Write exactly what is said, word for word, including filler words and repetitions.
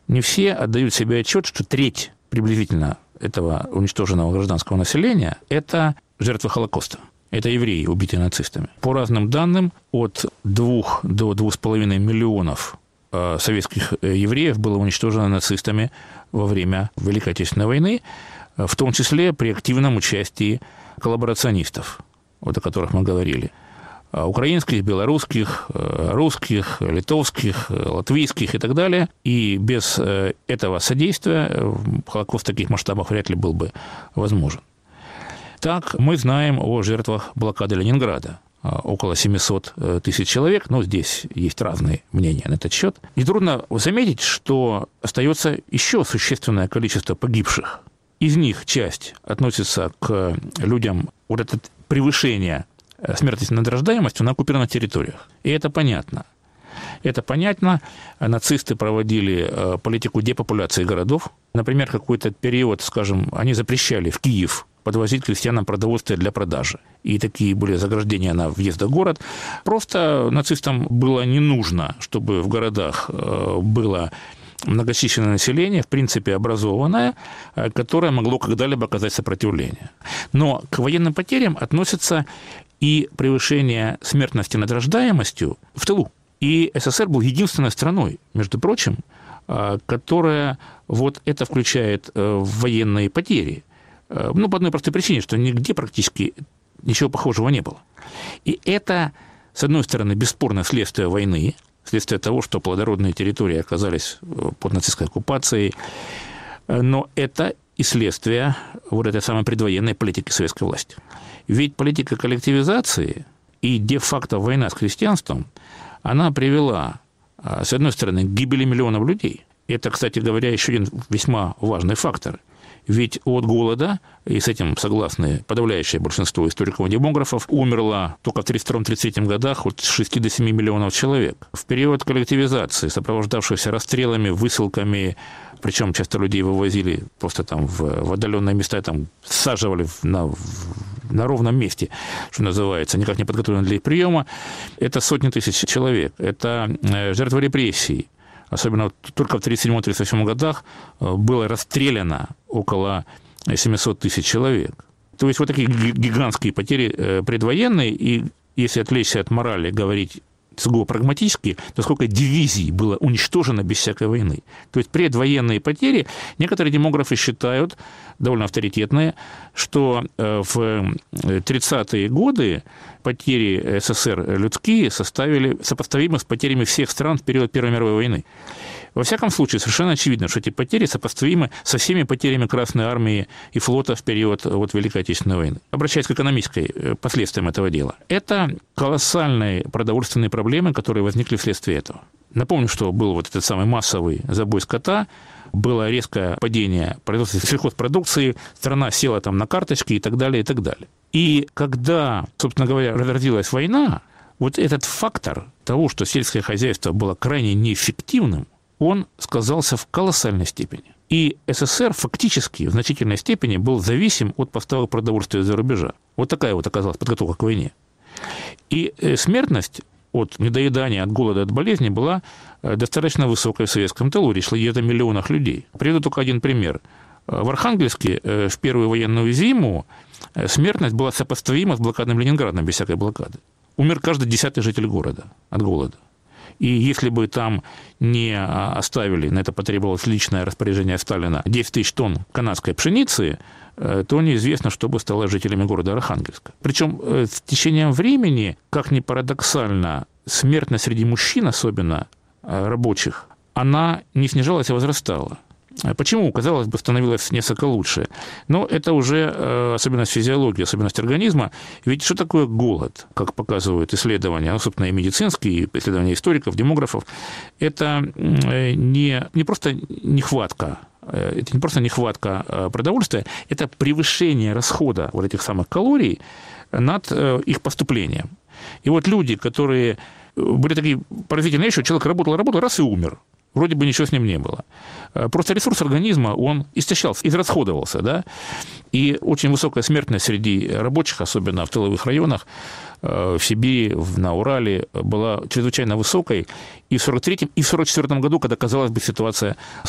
не все отдают себе отчет, что треть приблизительно этого уничтоженного гражданского населения – это жертвы Холокоста. Это евреи, убитые нацистами. По разным данным, от двух до двух с половиной миллионов советских евреев было уничтожено нацистами во время Великой Отечественной войны, в том числе при активном участии коллаборационистов, вот о которых мы говорили. Украинских, белорусских, русских, литовских, латвийских и так далее. И без этого содействия Холокост в таких масштабах вряд ли был бы возможен. Так, мы знаем о жертвах блокады Ленинграда. Около семьсот тысяч человек, но здесь есть разные мнения на этот счет. Нетрудно заметить, что остается еще существенное количество погибших. Из них часть относится к людям, вот это превышение смертности над рождаемостью на оккупированных территориях. И это понятно. Это понятно. Нацисты проводили политику депопуляции городов. Например, какой-то период, скажем, они запрещали в Киев подвозить крестьянам продовольствие для продажи. И такие были заграждения на въезд в город. Просто нацистам было не нужно, чтобы в городах было многочисленное население, в принципе, образованное, которое могло когда-либо оказать сопротивление. Но к военным потерям относятся и превышение смертности над рождаемостью в тылу. И СССР был единственной страной, между прочим, которая вот это включает в военные потери. Ну, по одной простой причине, что нигде практически ничего похожего не было. И это, с одной стороны, бесспорно следствие войны, следствие того, что плодородные территории оказались под нацистской оккупацией, но это и следствие вот этой самой предвоенной политики советской власти. Ведь политика коллективизации и де-факто война с крестьянством, она привела, с одной стороны, к гибели миллионов людей. Это, кстати говоря, еще один весьма важный фактор. Ведь от голода, и с этим согласны подавляющее большинство историков и демографов, умерло только в тридцать втором — тридцать третьем годах от шести до семи миллионов человек. В период коллективизации, сопровождавшийся расстрелами, высылками, причем часто людей вывозили просто там в, в отдаленные места, там саживали на, на ровном месте, что называется, никак не подготовлены для их приема, это сотни тысяч человек, это жертвы репрессий. Особенно только в тридцать седьмом — тридцать восьмом годах было расстреляно около семьсот тысяч человек. То есть вот такие гигантские потери предвоенные, и если отвлечься от морали, говорить сугубо прагматически, то сколько дивизий было уничтожено без всякой войны. То есть предвоенные потери, некоторые демографы считают, довольно авторитетные, что в тридцатые годы потери СССР людские составили сопоставимы с потерями всех стран в период Первой мировой войны. Во всяком случае, совершенно очевидно, что эти потери сопоставимы со всеми потерями Красной Армии и флота в период вот, Великой Отечественной войны. Обращаясь к экономической последствиям этого дела. Это колоссальные продовольственные проблемы, которые возникли вследствие этого. Напомню, что был вот этот самый массовый забой скота, было резкое падение производства сельхозпродукции, страна села там на карточки и так далее, и так далее. И когда, собственно говоря, разразилась война, вот этот фактор того, что сельское хозяйство было крайне неэффективным, он сказался в колоссальной степени. И СССР фактически в значительной степени был зависим от поставок продовольствия из-за рубежа. Вот такая вот оказалась подготовка к войне. И смертность от недоедания, от голода, от болезни была достаточно высокой в советском тылу. Речь идет о миллионах людей. Приведу только один пример. В Архангельске в первую военную зиму смертность была сопоставима с блокадным Ленинградом без всякой блокады. Умер каждый десятый житель города от голода. И если бы там не оставили, на это потребовалось личное распоряжение Сталина, десять тысяч тонн канадской пшеницы, то неизвестно, что бы стало жителями города Архангельска. Причем с течением времени, как ни парадоксально, смертность среди мужчин, особенно рабочих, она не снижалась, а возрастала. Почему? Казалось бы, становилось несколько лучше. Но это уже особенность физиологии, особенность организма. Ведь что такое голод, как показывают исследования, ну, собственно, и медицинские, и исследования историков, демографов, это не, не просто нехватка, это не просто нехватка продовольствия, это превышение расхода вот этих самых калорий над их поступлением. И вот люди, которые были такие поразительные вещи, человек работал, работал, раз и умер. Вроде бы ничего с ним не было. Просто ресурс организма, он истощался, израсходовался, да, и очень высокая смертность среди рабочих, особенно в тыловых районах, в Сибири, на Урале, была чрезвычайно высокой и в сорок третьем, и в сорок четвёртом году, когда, казалось бы, ситуация